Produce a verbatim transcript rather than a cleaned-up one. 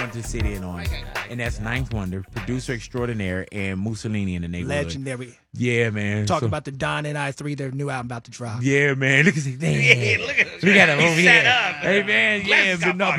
want to sit in on. And that's Ninth Wonder, producer extraordinaire, and Mussolini in the neighborhood. Legendary. Yeah, man. Talk So- about the Don and I three, their new album about to drop. Yeah, man. Look at this. Yeah, look at this. We got him He over sat here. up. Hey, man. Yeah, Glasses but got no, foggy.